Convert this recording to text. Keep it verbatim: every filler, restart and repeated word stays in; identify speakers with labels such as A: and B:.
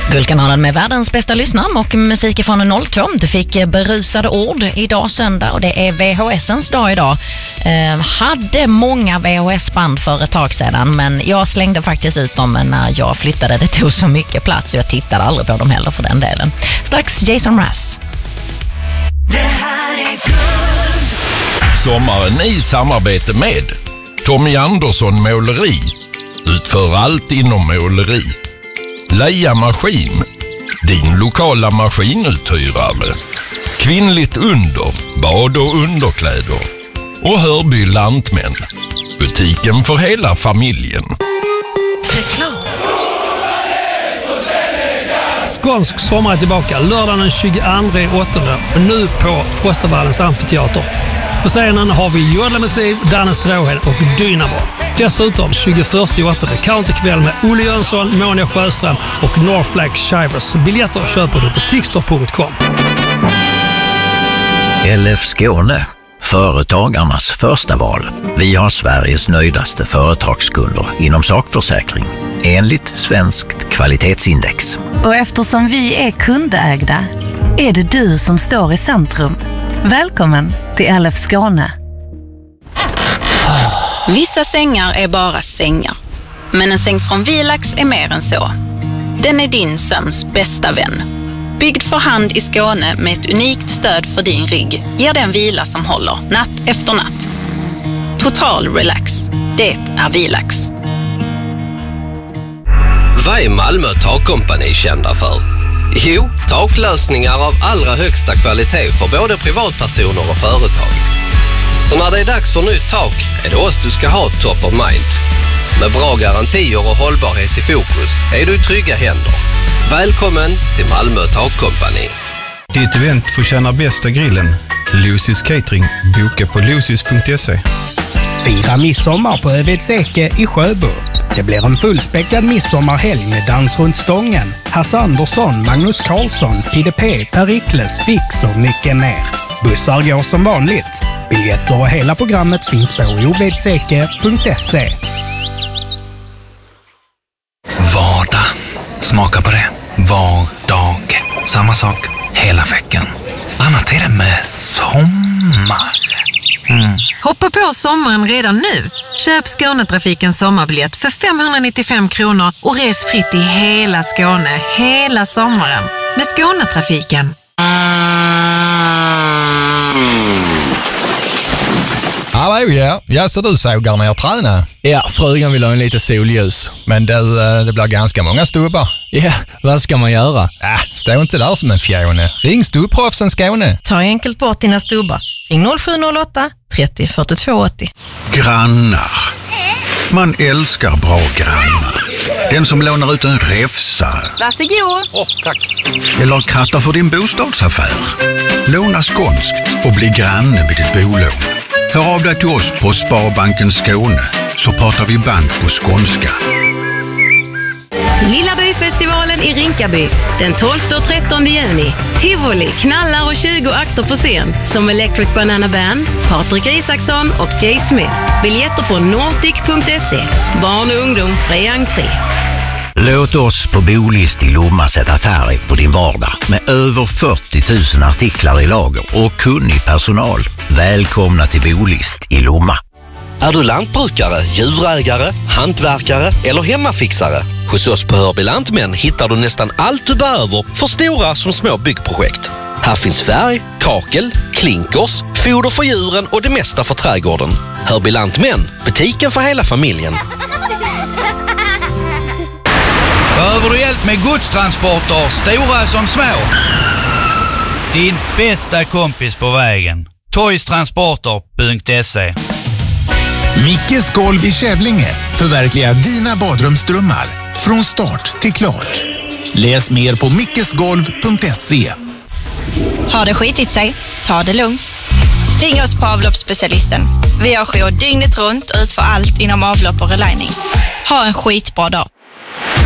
A: Guldkanalen med världens bästa lyssnare och musik från noll två. Du fick berusade ord idag söndag och det är V H S:ens dag idag. Eh, hade många V H S-band för ett tag sedan, men jag slängde faktiskt ut dem när jag flyttade. Det tog så mycket plats och jag tittade aldrig på dem heller för den delen. Strax Jason Mraz.
B: Det här är guld.
C: Sommaren i samarbete med Tommy Andersson Måleri. Utför allt inom måleri. Leia Maskin, din lokala maskinuthyrare. Kvinnligt under, bad och underkläder. Och Hörby Lantmän, butiken för hela familjen.
D: Skånsk sommar är tillbaka lördagen den tjugoandra åttonde och nu på Frostavallens amfiteater. På scenen har vi Jodla Massiv, Danne Stråhed och Dynamo. Dessutom tjugoförsta åttonde counterkväll med Olle Jönsson, Monia Sjöström och Northflag Shivers. Biljetter köper du på tixter punkt com.
E: L F Skåne, företagarnas första val. Vi har Sveriges nöjdaste företagskunder inom sakförsäkring, enligt Svenskt kvalitetsindex.
F: Och eftersom vi är kundägda är det du som står i centrum. Välkommen till L F Skåne.
G: Vissa sängar är bara sängar. Men en säng från Vilax är mer än så. Den är din sömns bästa vän. Byggd för hand i Skåne med ett unikt stöd för din rygg ger den vila som håller natt efter natt. Total relax. Det är Vilax.
H: Vad är Malmö Takkompani kända för? Jo, taklösningar av allra högsta kvalitet för både privatpersoner och företag. Så när det är dags för nytt tak är det oss du ska ha top of mind. Med bra garantier och hållbarhet i fokus är du i trygga händer. Välkommen till Malmö Takkompani.
I: Ditt event får känna bästa grillen. Lucy's Catering. Boka på lucis punkt se.
J: Fira midsommar på Övedseke i Sjöbo. Det blir en fullspäckad midsommarhelg med dans runt stången. Hasse Andersson, Magnus Karlsson, P D P, Perikles, Fix och mycket mer. Bussar går som vanligt. Biljetter och hela programmet finns på ovedseke punkt se.
K: Vardag. Smaka på det. Var dag. Samma sak hela veckan. Annat är det med sommar. Mm.
L: Hoppa på sommaren redan nu. Köp Skånetrafikens sommarbiljett för femhundranittiofem kronor och res fritt i hela Skåne hela sommaren med Skånetrafiken.
M: Hallå, ja. Ja, så du sågar ner träna?
N: Ja, frugan vill ha en lite solljus.
M: Men det, det blir ganska många stubbar.
N: Ja, vad ska man göra?
M: Ja, stå inte där som en fjone. Ring Stubbproffsen Skåne.
O: Ta enkelt bort dina stubbar. Ring noll sju noll åtta trettio fyrtiotvå åttio.
P: Grannar. Man älskar bra grannar. Den som lånar ut en räfsa.
G: Varsågod.
P: Åh, tack. Eller krattar för din bostadsaffär. Låna skånskt och bli granne med ditt bolån. Hör av dig till oss på Sparbanken Skåne så pratar vi bank på skånska.
Q: Lilla byfestivalen i Rinkaby den tolfte och trettonde juni. Tivoli, knallar och tjugo akter på scen som Electric Banana Band, Patrik Isaksson och Jay Smith. Biljetter på nordic punkt se. Barn och ungdom fri entré.
E: Låt oss på Bolist i Lomma sätta färg på din vardag med över fyrtio tusen artiklar i lager och kunnig personal. Välkomna till Bolist i Lomma.
R: Är du lantbrukare, djurägare, hantverkare eller hemmafixare? Hos oss på Hörby Lantmän hittar du nästan allt du behöver för stora som små byggprojekt. Här finns färg, kakel, klinkers, foder för djuren och det mesta för trädgården. Hörby Lantmän, butiken för hela familjen.
S: Behöver du hjälp med godstransporter, stora som små? Din bästa kompis på vägen. toystransporter punkt se.
T: Mickes golv i Kävlinge förverkligar dina badrumsdrömmar från start till klart. Läs mer på mickesgolv punkt se.
U: Har det skitit sig? Ta det lugnt. Ring oss på avloppsspecialisten. Vi har jour dygnet runt och utför allt inom avlopp och religning. Ha en skitbra dag.